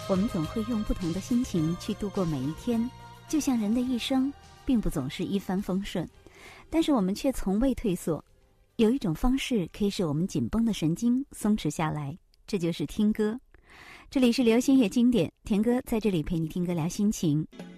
我们总会用不同的心情去度过每一天，就像人的一生并不总是一帆风顺，但是我们却从未退缩。有一种方式可以使我们紧绷的神经松弛下来，这就是听歌。这里是流行乐经典，田哥在这里陪你听歌聊心情。